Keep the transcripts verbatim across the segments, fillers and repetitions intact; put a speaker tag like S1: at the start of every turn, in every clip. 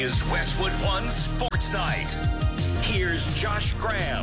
S1: is Westwood One Sports Night. Here's Josh Graham.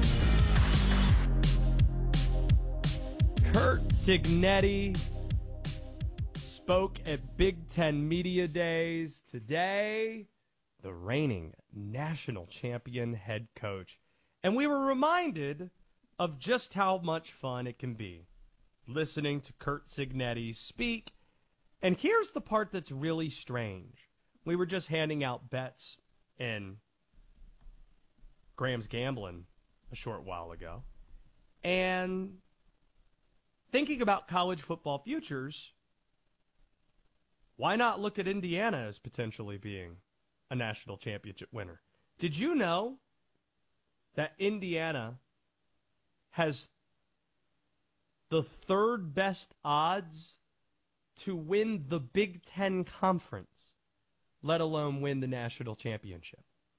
S2: Curt Cignetti spoke at Big Ten Media Days today, the reigning national champion head coach. And we were reminded of just how much fun it can be listening to Curt Cignetti speak. And here's the part that's really strange. We were just handing out bets in Graham's Gambling a short while ago. And thinking about college football futures, why not look at Indiana as potentially being a national championship winner? Did you know that Indiana has the third best odds to win the Big Ten Conference, let alone win the national championship?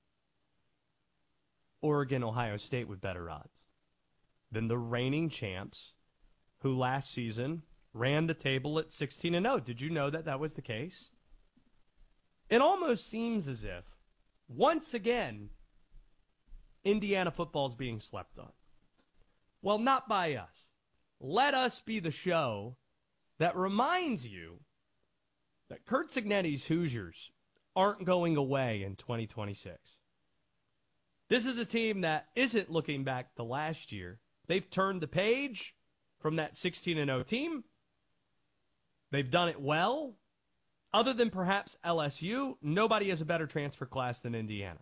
S2: Oregon, Ohio State with better odds than the reigning champs, who last season ran the table at sixteen and oh. Did you know that that was the case? It almost seems as if, once again, Indiana football is being slept on. Well, not by us. Let us be the show that reminds you that Curt Cignetti's Hoosiers aren't going away in twenty twenty-six. This is a team that isn't looking back to last year. They've turned the page from that sixteen and oh team. They've done it well. Other than perhaps L S U, nobody has a better transfer class than Indiana.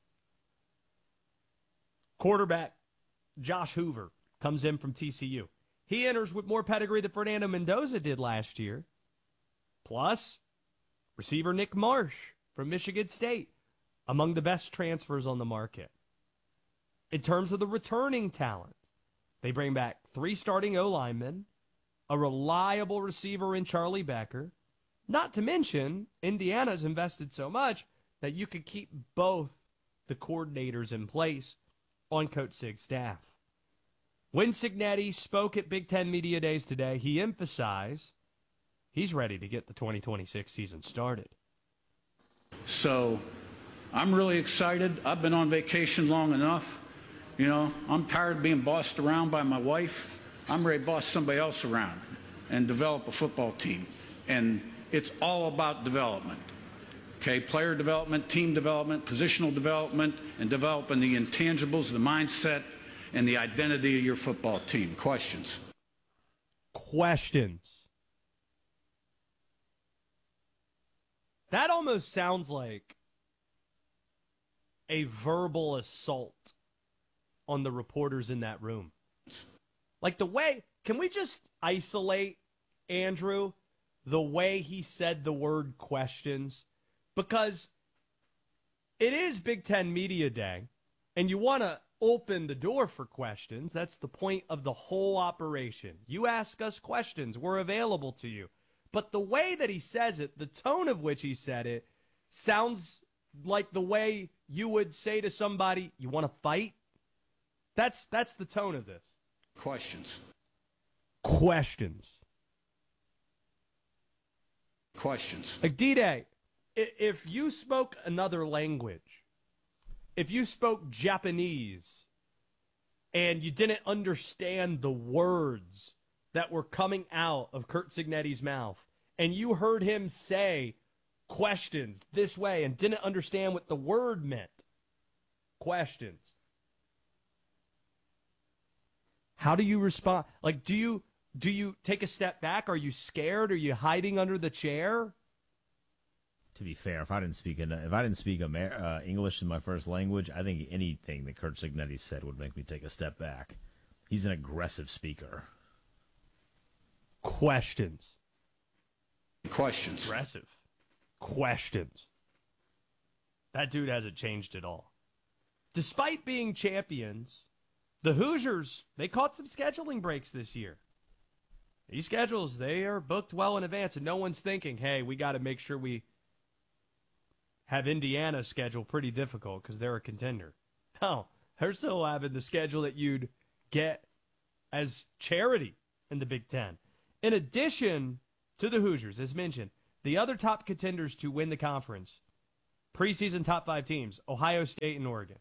S2: Quarterback Josh Hoover comes in from T C U. He enters with more pedigree than Fernando Mendoza did last year. Plus, receiver Nick Marsh from Michigan State, among the best transfers on the market. In terms of the returning talent, they bring back three starting O-linemen, a reliable receiver in Charlie Becker. Not to mention, Indiana's invested so much that you could keep both the coordinators in place on Coach Sig's staff. When Cignetti spoke at Big Ten Media Days today, he emphasized he's ready to get the twenty twenty-six season started.
S3: So I'm really excited. I've been on vacation long enough. You know, I'm tired of being bossed around by my wife. I'm ready to boss somebody else around and develop a football team. And it's all about development. Okay, player development, team development, positional development, and developing the intangibles, the mindset, and the identity of your football team. Questions?
S2: Questions. That almost sounds like a verbal assault on the reporters in that room. Like the way, can we just isolate, Andrew, the way he said the word questions? Because it is Big Ten Media Day, and you want to open the door for questions. That's the point of the whole operation. You ask us questions, we're available to you. But the way that he says it, the tone of which he said it, sounds like the way you would say to somebody, you want to fight? That's that's the tone of this.
S3: Questions.
S2: Questions.
S3: Questions.
S2: Like, D-Day, if you spoke another language, if you spoke Japanese and you didn't understand the words that were coming out of Curt Cignetti's mouth, and you heard him say questions this way and didn't understand what the word meant, questions, how do you respond? Like, do you do you take a step back? Are you scared? Are you hiding under the chair?
S4: To be fair, if I didn't speak in, if I didn't speak Amer- uh, English in my first language, I think anything that Curt Cignetti said would make me take a step back. He's an aggressive speaker.
S2: Questions.
S3: Questions.
S2: Aggressive. Questions. That dude hasn't changed at all. Despite being champions, the Hoosiers, they caught some scheduling breaks this year. These schedules, they are booked well in advance, and no one's thinking, hey, we got to make sure we have Indiana's schedule pretty difficult because they're a contender. No, they're still having the schedule that you'd get as charity in the Big Ten. In addition to the Hoosiers, as mentioned, the other top contenders to win the conference, Preseason top five teams, Ohio State and Oregon.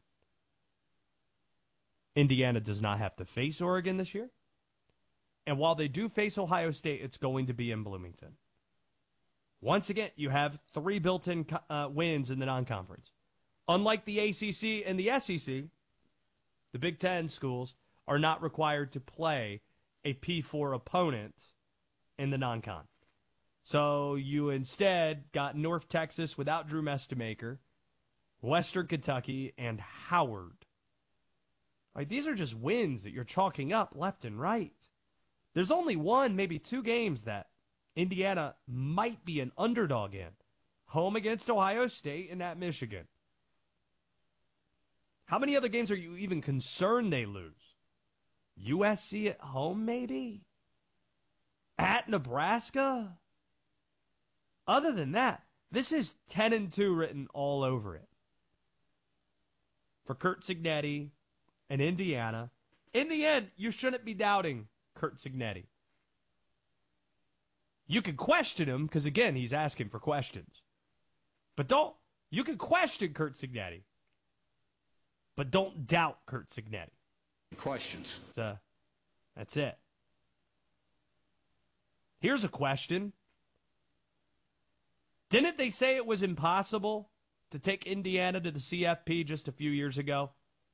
S2: Indiana does not have to face Oregon this year. And while they do face Ohio State, it's going to be in Bloomington. Once again, you have three built-in uh, wins in the non-conference. Unlike the A C C and the S E C, the Big Ten schools are not required to play a P four opponent in the non-con. So you instead got North Texas without Drew Mestemaker, Western Kentucky, and Howard. Like, these are just wins that you're chalking up left and right. There's only one, maybe two games that Indiana might be an underdog in. Home against Ohio State and at Michigan. How many other games are you even concerned they lose? U S C at home, maybe? At Nebraska? Other than that, this is ten and two written all over it. For Curt Cignetti and Indiana, in the end, you shouldn't be doubting Curt Cignetti. You can question him because, again, he's asking for questions. But don't, you can question Curt Cignetti. But don't doubt Curt Cignetti.
S3: Questions.
S2: It's a, that's it. Here's a question. Didn't they say it was impossible to take Indiana to the C F P just a few years ago?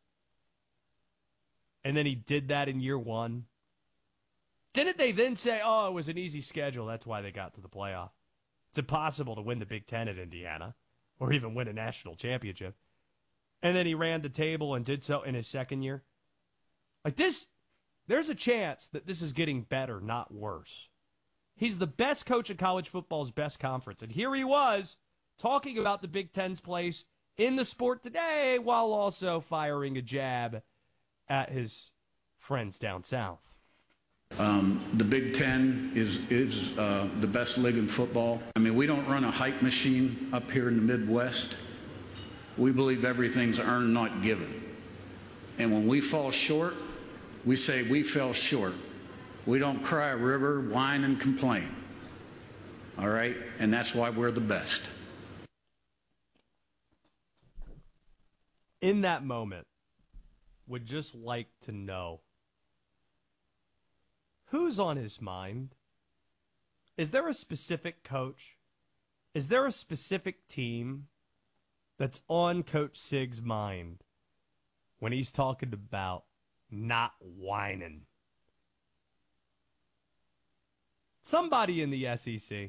S2: And then he did that in year one. Didn't they then say, oh, it was an easy schedule, that's why they got to the playoff? It's impossible to win the Big Ten at Indiana or even win a national championship. And then he ran the table and did so in his second year. Like this, there's a chance that this is getting better, not worse. He's the best coach in college football's best conference. And here he was talking about the Big Ten's place in the sport today while also firing a jab at his friends down south.
S3: Um, the Big Ten is, is uh, the best league in football. I mean, we don't run a hype machine up here in the Midwest. We believe everything's earned, not given. And when we fall short, we say we fell short. We don't cry a river, whine, and complain. All right? And that's why we're the best.
S2: In that moment, would just like to know who's on his mind. Is there a specific coach? Is there a specific team that's on Coach Sig's mind when he's talking about not whining? Somebody in the S E C.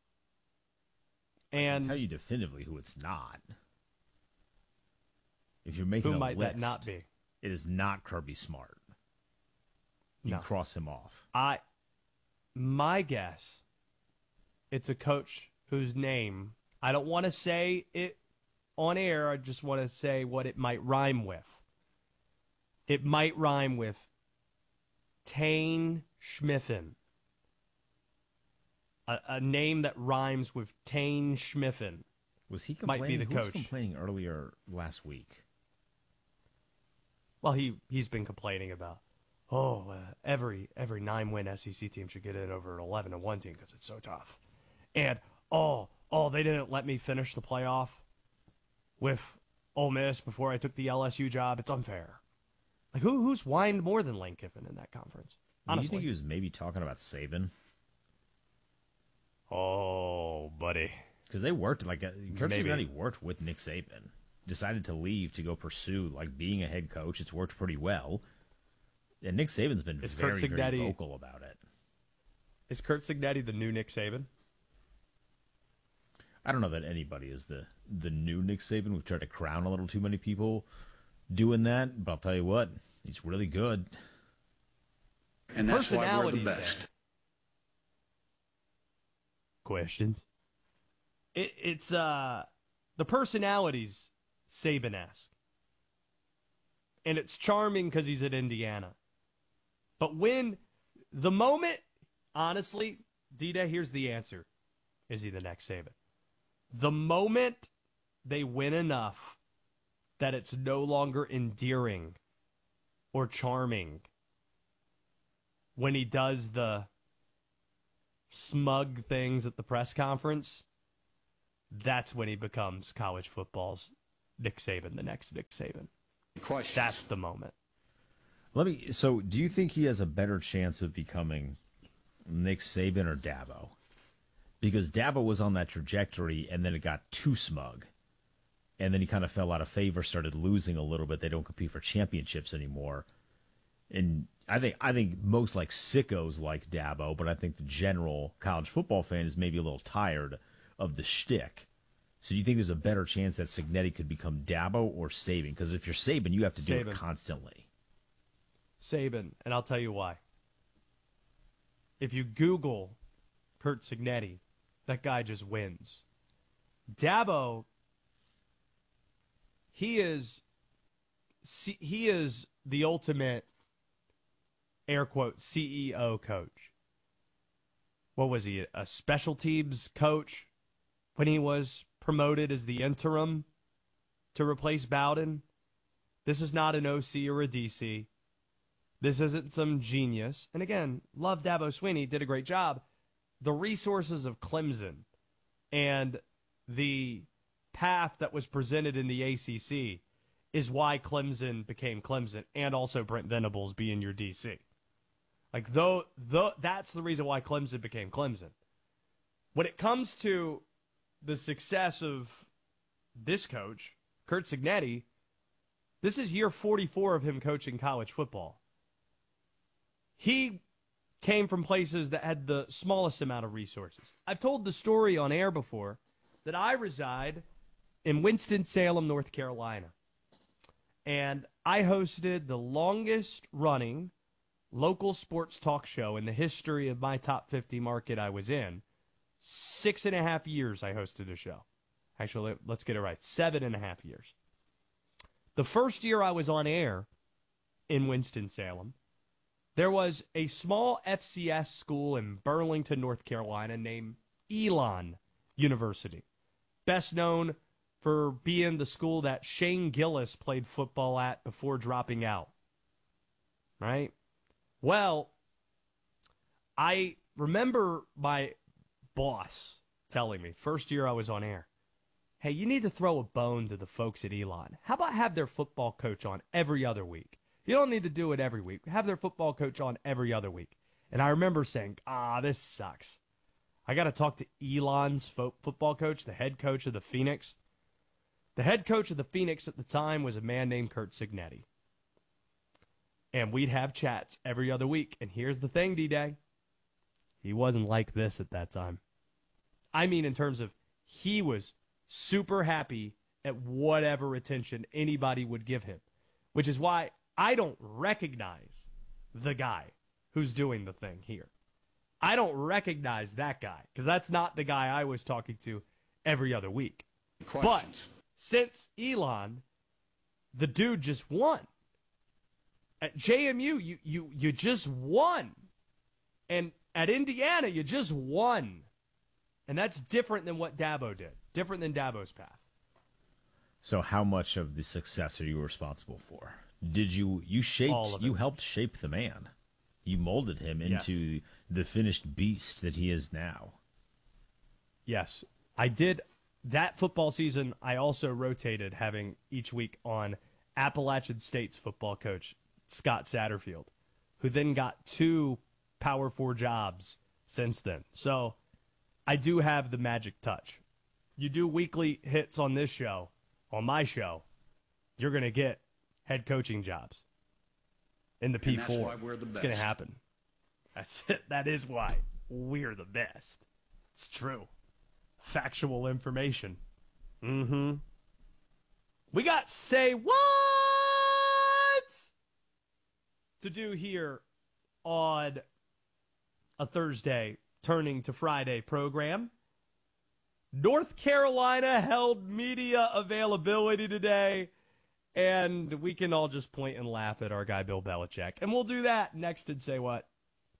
S2: And
S4: I can tell you definitively who it's not. If you're making
S2: who
S4: a
S2: might
S4: list,
S2: that not be?
S4: It is not Kirby Smart. You
S2: No.
S4: cross him off.
S2: I, my guess, it's a coach whose name, I don't want to say it on air, I just want to say what it might rhyme with. It might rhyme with Tane Schmiffen. A, a name that rhymes with Tane Schmiffen.
S4: Was he
S2: Might be
S4: complaining?
S2: the
S4: Who was
S2: coach.
S4: complaining earlier last week?
S2: Well, he, he's been complaining about, oh, uh, every every nine-win S E C team should get in over an eleven and one team because it's so tough. And, oh, oh, they didn't let me finish the playoff with Ole Miss before I took the L S U job. It's unfair. Like, who who's whined more than Lane Kiffin in that conference?
S4: Do you
S2: Honestly.
S4: think he was maybe talking about Saban?
S2: Oh, buddy.
S4: Because they worked, like, uh, Kirk
S2: Maybe.
S4: Cignetti worked with Nick Saban. Decided to leave to go pursue, like, being a head coach. It's worked pretty well. And Nick Saban's been
S2: Is
S4: very,
S2: Kirk
S4: very
S2: Cignetti-
S4: vocal about it.
S2: Is Curt Cignetti the new Nick Saban?
S4: I don't know that anybody is the, the new Nick Saban. We've tried to crown a little too many people doing that. But I'll tell you what, he's really good.
S3: And that's why we're the
S2: Personalities
S3: best.
S2: there. Questions? It, it's uh the personalities Saban-esque. And it's charming because he's at Indiana. But when the moment, honestly, Dita, here's the answer. Is he the next Saban? The moment they win enough that it's no longer endearing or charming, when he does the smug things at the press conference, that's when he becomes college football's Nick Saban, the next Nick Saban.
S3: Questions.
S2: That's the moment.
S4: Let me. So, do you think he has a better chance of becoming Nick Saban or Dabo? Because Dabo was on that trajectory, and then it got too smug, and then he kind of fell out of favor, started losing a little bit. They don't compete for championships anymore, and I think I think most like sickos like Dabo, but I think the general college football fan is maybe a little tired of the shtick. So, do you think there's a better chance that Cignetti could become Dabo or Saban? Because if you're Saban, you have to do
S2: Saban.
S4: it constantly.
S2: Saban, and I'll tell you why. If you Google Curt Cignetti, that guy just wins. Dabo, he is he is the ultimate, air quote, C E O coach. What was he, a special teams coach when he was promoted as the interim to replace Bowden? This is not an O C or a D C. This isn't some genius. And again, love Dabo Swinney, did a great job. The resources of Clemson and the path that was presented in the A C C is why Clemson became Clemson, and also Brent Venables being your D C. Like, though, though, that's the reason why Clemson became Clemson. When it comes to the success of this coach, Curt Cignetti, this is year forty-four of him coaching college football. He came from places that had the smallest amount of resources. I've told the story on air before that I reside in Winston-Salem, North Carolina. And I hosted the longest-running local sports talk show in the history of my top fifty market I was in. Six and a half years I hosted a show. Actually, let's get it right. Seven and a half years. The first year I was on air in Winston-Salem, there was a small F C S school in Burlington, North Carolina named Elon University. Best known for being the school that Shane Gillis played football at before dropping out. Right? Well, I remember my boss telling me, first year I was on air, hey, you need to throw a bone to the folks at Elon. How about have their football coach on every other week? You don't need to do it every week. Have their football coach on every other week. And I remember saying, ah, this sucks. I got to talk to Elon's fo- football coach, the head coach of the Phoenix. The head coach of the Phoenix at the time was a man named Curt Cignetti. And we'd have chats every other week. And here's the thing, D-Day. He wasn't like this at that time. I mean, in terms of he was super happy at whatever attention anybody would give him, which is why I don't recognize the guy who's doing the thing here. I don't recognize that guy because that's not the guy I was talking to every other week.
S3: Questions.
S2: But since Elon, the dude just won. At J M U, you, you, you just won. And at Indiana, you just won. And that's different than what Dabo did. Different than Dabo's path.
S4: So how much of the success are you responsible for? Did you you shaped you helped shape the man? You molded him into yes. the finished beast that he is now.
S2: Yes, I did. That football season, I also rotated having each week on Appalachian State's football coach, Scott Satterfield, who then got two Power Four jobs since then. So I do have the magic touch. You do weekly hits on this show, on my show, you're going to get head coaching jobs in the P four.
S3: And that's why we're the best.
S2: It's going to happen. That's it. That is why we're the best. It's true. Factual information. Mm-hmm. We got Say What to do here on a Thursday turning to Friday program. North Carolina held media availability today, and we can all just point and laugh at our guy Bill Belichick. And we'll do that next and Say What.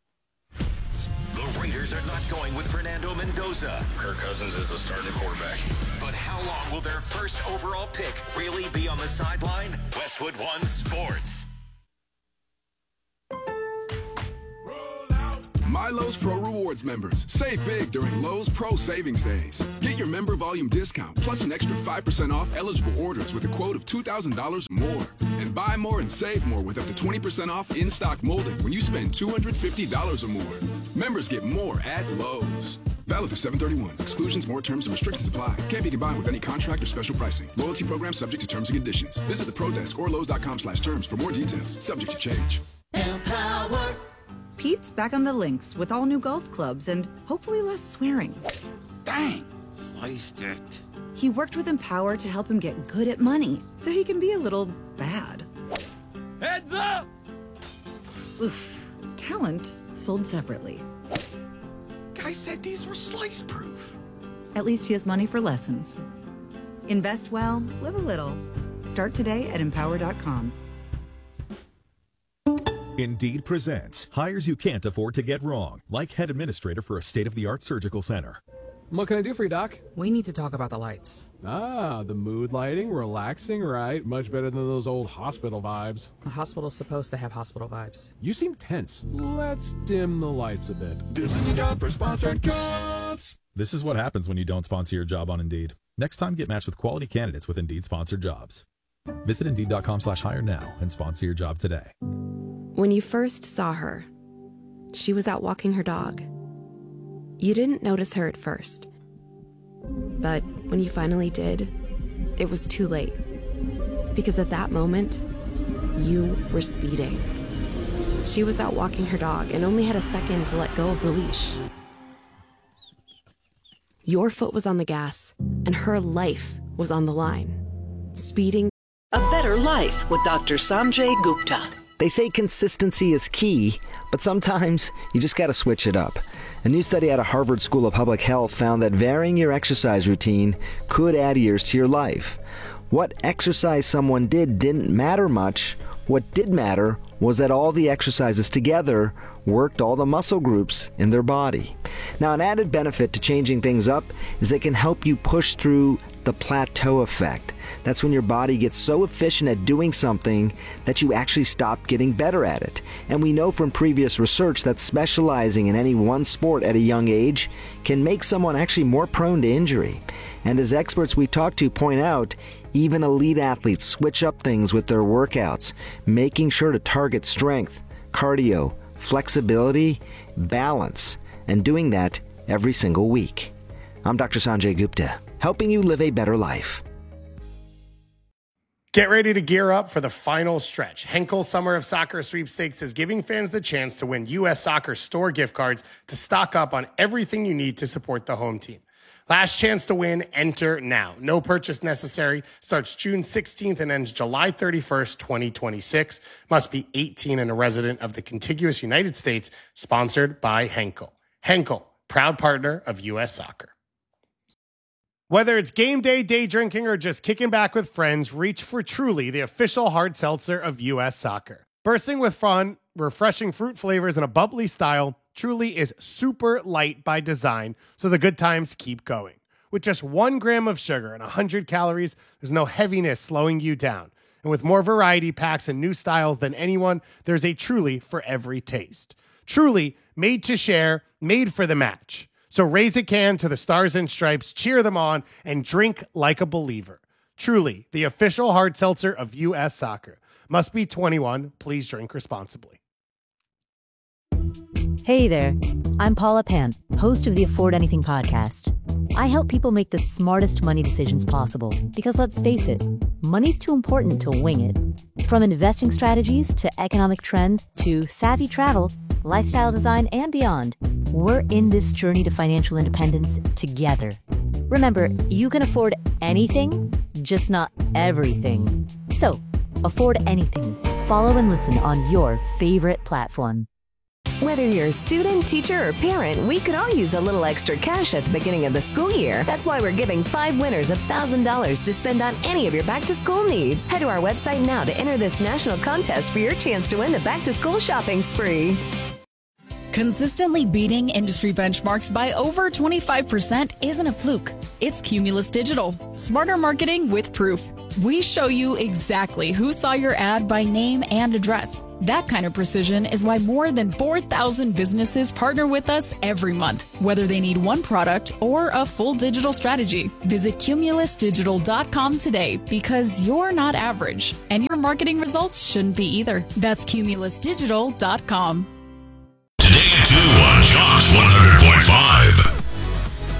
S1: The Raiders are not going with Fernando Mendoza.
S5: Kirk Cousins is the starting quarterback.
S1: But how long will their first overall pick really be on the sideline? Westwood One Sports.
S6: My Lowe's Pro Rewards members, save big during Lowe's Pro Savings Days. Get your member volume discount plus an extra five percent off eligible orders with a quote of two thousand dollars more. And buy more and save more with up to twenty percent off in-stock molding when you spend two hundred fifty dollars or more. Members get more at Lowe's. Valid through seven thirty-one. Exclusions, more terms, and restrictions apply. Can't be combined with any contract or special pricing. Loyalty program subject to terms and conditions. Visit the Pro Desk or Lowe's.com slash terms for more details. Subject to change.
S7: Empower.
S8: Pete's back on the links with all new golf clubs and hopefully less swearing.
S7: Dang, sliced it.
S8: He worked with Empower to help him get good at money so he can be a little bad.
S7: Heads up!
S8: Oof. Talent sold separately.
S7: Guy said these were slice proof.
S8: At least he has money for lessons. Invest well, live a little. Start today at empower dot com.
S9: Indeed presents hires you can't afford to get wrong, like head administrator for a state-of-the-art surgical center.
S10: What can I do for you, Doc?
S11: We need to talk about the lights.
S10: Ah, the mood lighting, relaxing, right? Much better than those old hospital vibes.
S11: A hospital's supposed to have hospital vibes.
S10: You seem tense. Let's dim the lights a bit.
S9: This is a job for sponsored jobs. This is what happens when you don't sponsor your job on Indeed. Next time, get matched with quality candidates with Indeed sponsored jobs. Visit Indeed.com slash hire now and sponsor your job today.
S12: When you first saw her, she was out walking her dog. You didn't notice her at first. But when you finally did, it was too late. Because at that moment, you were speeding. She was out walking her dog and only had a second to let go of the leash. Your foot was on the gas, and her life was on the line. Speeding.
S13: A better life with Doctor Sanjay Gupta. They say consistency is key, but sometimes you just got to switch it up. A new study out of Harvard School of Public Health found that varying your exercise routine could add years to your life. What exercise someone did didn't matter much. What did matter was that all the exercises together worked all the muscle groups in their body. Now, an added benefit to changing things up is they can help you push through the plateau effect. That's when your body gets so efficient at doing something that you actually stop getting better at it. And we know from previous research that specializing in any one sport at a young age can make someone actually more prone to injury. And as experts we talk to point out, even elite athletes switch up things with their workouts, making sure to target strength, cardio, flexibility, balance, and doing that every single week. I'm Doctor Sanjay Gupta, helping you live a better life.
S14: Get ready to gear up for the final stretch. Henkel Summer of Soccer Sweepstakes is giving fans the chance to win U S Soccer store gift cards to stock up on everything you need to support the home team. Last chance to win, enter now. No purchase necessary. Starts June sixteenth and ends July thirty-first, twenty twenty-six. Must be eighteen and a resident of the contiguous United States. Sponsored by Henkel. Henkel, proud partner of U S Soccer. Whether it's game day, day drinking, or just kicking back with friends, reach for Truly, the official hard seltzer of U S Soccer. Bursting with fun, refreshing fruit flavors, and a bubbly style, Truly is super light by design, so the good times keep going. With just one gram of sugar and one hundred calories, there's no heaviness slowing you down. And with more variety packs and new styles than anyone, there's a Truly for every taste. Truly, made to share, made for the match. So raise a can to the Stars and Stripes, cheer them on, and drink like a believer. Truly, the official hard seltzer of U S Soccer. Must be twenty-one. Please drink responsibly.
S15: Hey there, I'm Paula Pan, host of the Afford Anything podcast. I help people make the smartest money decisions possible because, let's face it, money's too important to wing it. From investing strategies to economic trends to savvy travel, lifestyle design, and beyond, we're in this journey to financial independence together. Remember, you can afford anything, just not everything. So, afford anything. Follow and listen on your favorite platform.
S16: Whether you're a student, teacher, or parent, we could all use a little extra cash at the beginning of the school year. That's why we're giving five winners one thousand dollars to spend on any of your back-to-school needs. Head to our website now to enter this national contest for your chance to win the back-to-school shopping spree.
S17: Consistently beating industry benchmarks by over twenty-five percent isn't a fluke. It's Cumulus Digital. Smarter marketing with proof. We show you exactly who saw your ad by name and address. That kind of precision is why more than four thousand businesses partner with us every month, whether they need one product or a full digital strategy. Visit Cumulus Digital dot com today because you're not average, and your marketing results shouldn't be either. That's Cumulus Digital dot com.
S1: Today at two on